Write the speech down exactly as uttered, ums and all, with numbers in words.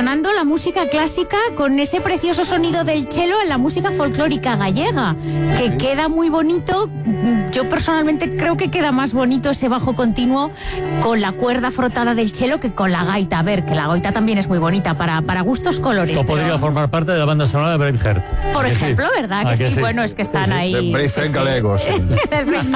fusionando la música clásica con ese precioso sonido del cello en la música folclórica gallega, que queda muy bonito. Yo personalmente creo que queda más bonito ese bajo continuo con la cuerda frotada del cello que con la gaita. A ver, que la gaita también es muy bonita, para, para gustos colores. Esto podría pero... formar parte de la banda sonora de Braveheart. Por ¿A que ejemplo, sí? ¿verdad? ¿A Que que sí? sí? Bueno, es que están Sí, sí. ahí. De Braveheart sí, sí. galegos.